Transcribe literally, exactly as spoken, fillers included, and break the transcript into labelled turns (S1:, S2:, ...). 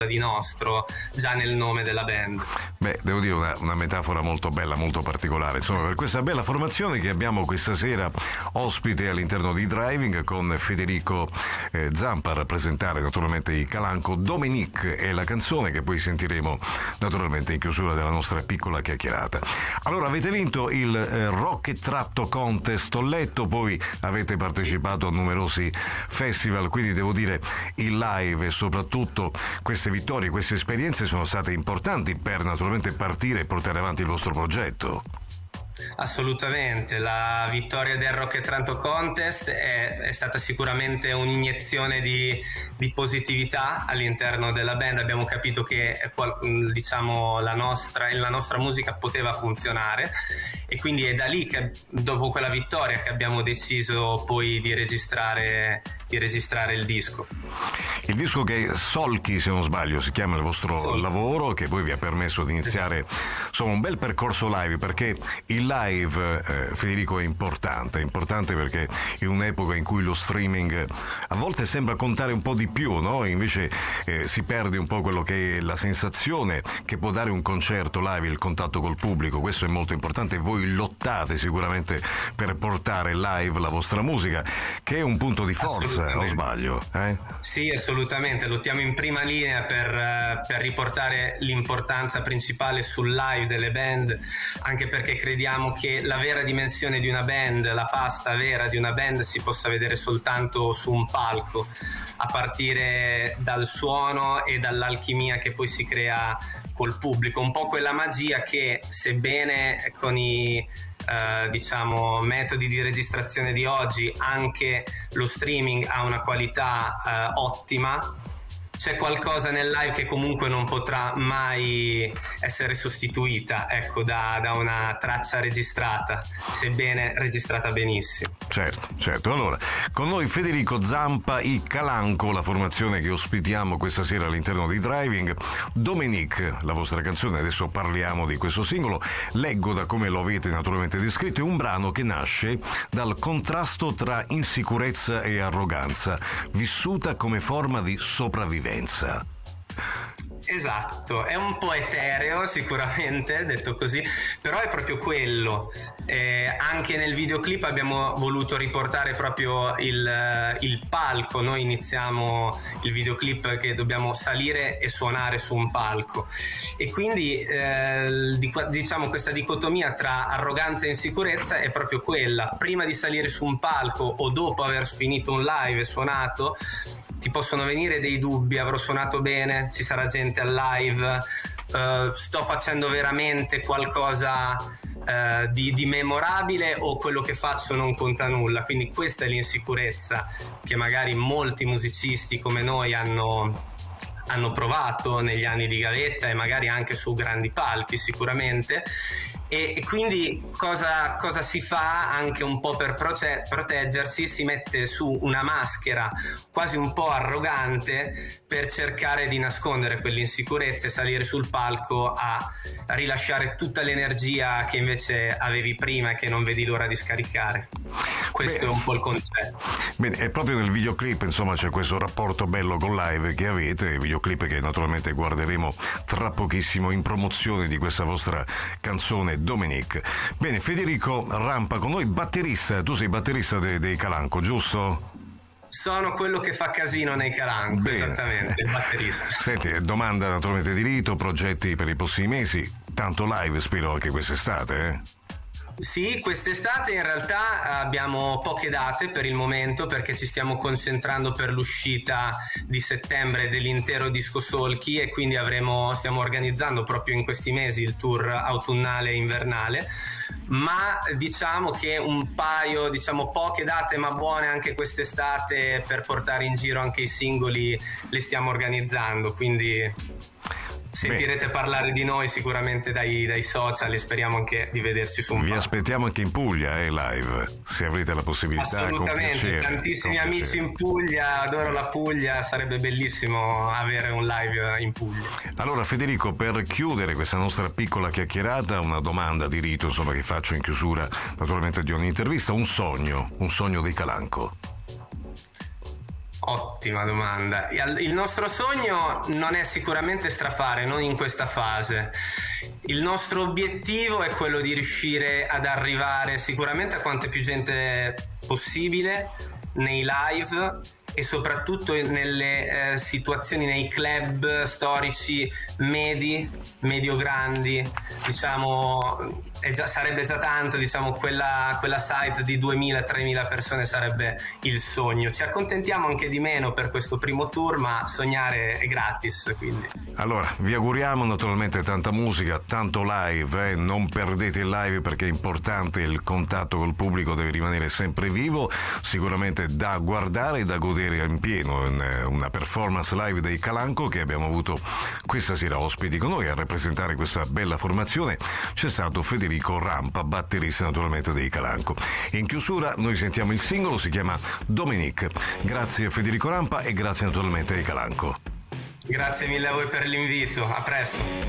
S1: di nostro già nel nome della band.
S2: Beh, devo dire una, una metafora molto bella, molto particolare, insomma, per questa bella formazione che abbiamo questa sera ospite all'interno di Driving con Federico eh, Zampa a rappresentare naturalmente i Calanco. Dominique è la canzone che poi sentiremo naturalmente in chiusura della nostra piccola chiacchierata. Allora, avete vinto il eh, Rock e Tratto Contest, ho letto, poi avete partecipato a numerosi festival, quindi devo dire il live e soprattutto queste vittorie, queste esperienze sono state importanti per naturalmente partire e portare avanti il vostro progetto.
S1: Assolutamente, la vittoria del Rock e Tratto Contest è, è stata sicuramente un'iniezione di, di positività all'interno della band. Abbiamo capito che diciamo la nostra, la nostra musica poteva funzionare e quindi è da lì che dopo quella vittoria che abbiamo deciso poi di registrare, di registrare il disco.
S2: Il disco che è Solchi, se non sbaglio, si chiama il vostro
S1: Solchi.
S2: lavoro, che poi vi ha permesso di iniziare insomma un bel percorso live, perché il live, eh, Federico, è importante, è importante perché in un'epoca in cui lo streaming a volte sembra contare un po' di più, no? Invece eh, si perde un po' quello che è la sensazione che può dare un concerto live, il contatto col pubblico. Questo è molto importante e voi lottate sicuramente per portare live la vostra musica, che è un punto di forza, non sbaglio? Eh?
S1: Sì, assolutamente, lottiamo in prima linea per, per riportare l'importanza principale sul live delle band, anche perché crediamo che la vera dimensione di una band, la pasta vera di una band si possa vedere soltanto su un palco, a partire dal suono e dall'alchimia che poi si crea col pubblico, un po' quella magia che, sebbene con i Uh, diciamo metodi di registrazione di oggi anche lo streaming ha una qualità uh, ottima, c'è qualcosa nel live che comunque non potrà mai essere sostituita, ecco, da, da una traccia registrata, sebbene registrata benissimo.
S2: Certo, certo. Allora, con noi Federico Zampa, i Calanco, la formazione che ospitiamo questa sera all'interno di Driving. Dominique, la vostra canzone, adesso parliamo di questo singolo. Leggo da come lo avete naturalmente descritto, è un brano che nasce dal contrasto tra insicurezza e arroganza, vissuta come forma di sopravvivenza.
S1: Esatto, è un po' etereo sicuramente detto così, però è proprio quello. Eh, anche nel videoclip abbiamo voluto riportare proprio il, il palco. Noi iniziamo il videoclip che dobbiamo salire e suonare su un palco e quindi eh, diciamo questa dicotomia tra arroganza e insicurezza è proprio quella. Prima di salire su un palco o dopo aver finito un live e suonato ti possono venire dei dubbi: avrò suonato bene, ci sarà gente al live, uh, sto facendo veramente qualcosa uh, di, di memorabile o quello che faccio non conta nulla. Quindi questa è l'insicurezza che magari molti musicisti come noi hanno hanno provato negli anni di gavetta e magari anche su grandi palchi sicuramente. E, e quindi cosa, cosa si fa anche un po' per proce- proteggersi? Si mette su una maschera quasi un po' arrogante per cercare di nascondere quell'insicurezza e salire sul palco a rilasciare tutta l'energia che invece avevi prima e che non vedi l'ora di scaricare. Questo Beh, è un po' il concetto.
S2: Bene, e proprio nel videoclip insomma c'è questo rapporto bello con live che avete, videoclip che naturalmente guarderemo tra pochissimo in promozione di questa vostra canzone Dominique. Bene, Federico Rampa con noi, batterista, tu sei batterista dei, dei Calanco, giusto?
S1: Sono quello che fa casino nei Calanco. Bene. Esattamente, il batterista.
S2: Senti, domanda naturalmente di rito, progetti per i prossimi mesi, tanto live spero anche quest'estate, eh?
S1: Sì, quest'estate in realtà abbiamo poche date per il momento perché ci stiamo concentrando per l'uscita di settembre dell'intero disco Solchi e quindi avremo, stiamo organizzando proprio in questi mesi il tour autunnale e invernale, ma diciamo che un paio, diciamo poche date ma buone anche quest'estate per portare in giro anche i singoli le stiamo organizzando, quindi sentirete Beh. parlare di noi sicuramente dai, dai social e speriamo anche di vederci su un
S2: Vi
S1: palco.
S2: aspettiamo anche in Puglia, eh, live, se avrete la possibilità.
S1: Assolutamente,
S2: con piacere,
S1: tantissimi
S2: con
S1: amici
S2: piacere.
S1: in Puglia, adoro la Puglia, sarebbe bellissimo avere un live in Puglia.
S2: Allora Federico, per chiudere questa nostra piccola chiacchierata, una domanda di rito insomma che faccio in chiusura naturalmente di ogni intervista, un sogno, un sogno dei Calanco.
S1: Ottima domanda. Il nostro sogno non è sicuramente strafare, non in questa fase. Il nostro obiettivo è quello di riuscire ad arrivare sicuramente a quanta più gente possibile nei live e soprattutto nelle eh, situazioni, nei club storici medi, medio-grandi, diciamo, è già, sarebbe già tanto, diciamo, quella, quella site di duemila tremila persone sarebbe il sogno. Ci accontentiamo anche di meno per questo primo tour, ma sognare è gratis, quindi.
S2: Allora, vi auguriamo naturalmente tanta musica, tanto live, eh? Non perdete il live perché è importante, il contatto col pubblico deve rimanere sempre vivo, sicuramente da guardare e da godere in pieno, una performance live dei Calanco che abbiamo avuto questa sera ospiti con noi. A rappresentare questa bella formazione c'è stato Federico Rampa, batterista naturalmente dei Calanco. In chiusura noi sentiamo il singolo, si chiama Dominique. Grazie Federico Rampa e grazie naturalmente ai Calanco.
S1: Grazie mille a voi per l'invito, a presto.